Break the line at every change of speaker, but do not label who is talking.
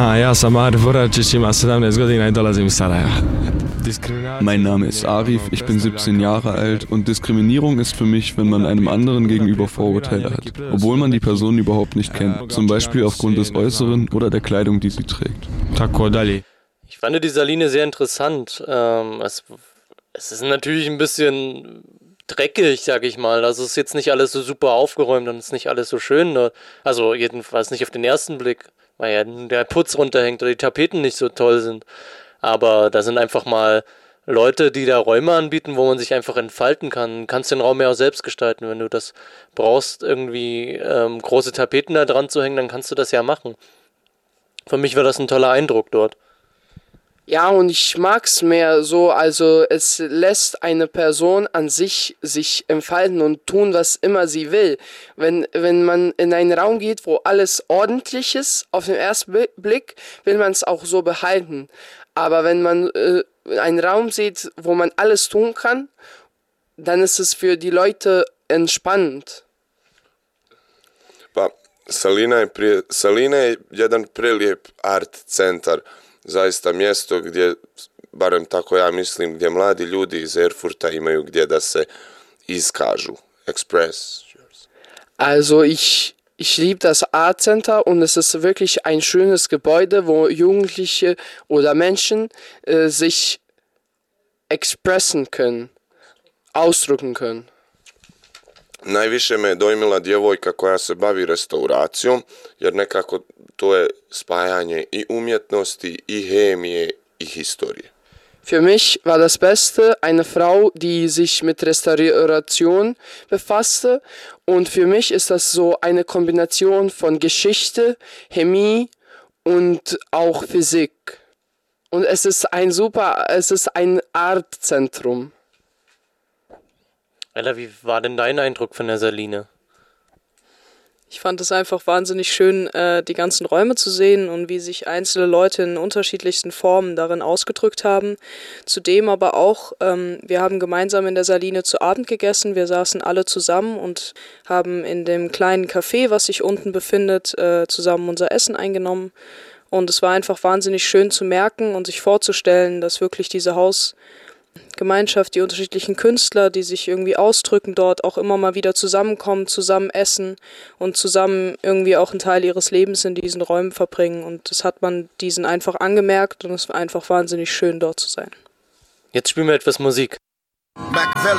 Ja sam Arif Voračić, imam 17 godina I dolazim iz Sarajeva.
Mein Name ist Arif, ich bin 17 Jahre alt und Diskriminierung ist für mich, wenn man einem anderen gegenüber Vorurteile hat, obwohl man die Person überhaupt nicht kennt, zum Beispiel aufgrund des Äußeren oder der Kleidung, die sie trägt.
Ich fand die Saline sehr interessant. Es ist natürlich ein bisschen dreckig, sag ich mal. Also es ist jetzt nicht alles so super aufgeräumt und es ist nicht alles so schön dort. Also jedenfalls nicht auf den ersten Blick, weil ja der Putz runterhängt oder die Tapeten nicht so toll sind. Aber da sind einfach mal Leute, die da Räume anbieten, wo man sich einfach entfalten kann. Du kannst den Raum ja auch selbst gestalten. Wenn du das brauchst, irgendwie große Tapeten da dran zu hängen, dann kannst du das ja machen. Für mich war das ein toller Eindruck dort.
Ja, und ich mag's mehr so, also es lässt eine Person an sich entfalten und tun, was immer sie will. Wenn man in einen Raum geht, wo alles ordentlich ist, auf den ersten Blick, will man es auch so behalten. Aber wenn man einen Raum sieht, wo man alles tun kann, dann ist es für die Leute entspannend.
Pa, Salina je jedan prelijep art centar. Zaista mjesto gdje, barem tako ja mislim, gdje mladi ljudi iz Erfurta imaju gdje da se iskažu. Express.
Also ich liebe das Art Center und es ist wirklich ein schönes Gebäude, wo Jugendliche oder Menschen sich expressen können, ausdrücken können.
Najviše me je dojmila djevojka koja se bavi restauracijom, jer nekako to je spajanje I umjetnosti, I hemije, I historije.
Für mich war das Beste eine Frau, die sich mit Restauration befasste. Und für mich ist das so eine Kombination von Geschichte, Chemie und auch Physik. Und es ist ein Artzentrum.
Ella, wie war denn dein Eindruck von der Saline?
Ich fand es einfach wahnsinnig schön, die ganzen Räume zu sehen und wie sich einzelne Leute in unterschiedlichsten Formen darin ausgedrückt haben. Zudem aber auch, wir haben gemeinsam in der Saline zu Abend gegessen. Wir saßen alle zusammen und haben in dem kleinen Café, was sich unten befindet, zusammen unser Essen eingenommen. Und es war einfach wahnsinnig schön zu merken und sich vorzustellen, dass wirklich diese Hausgemeinschaft, die unterschiedlichen Künstler, die sich irgendwie ausdrücken dort, auch immer mal wieder zusammenkommen, zusammen essen und zusammen irgendwie auch einen Teil ihres Lebens in diesen Räumen verbringen. Und das hat man diesen einfach angemerkt und es war einfach wahnsinnig schön, dort zu sein.
Jetzt spielen wir etwas Musik.
Machiavelli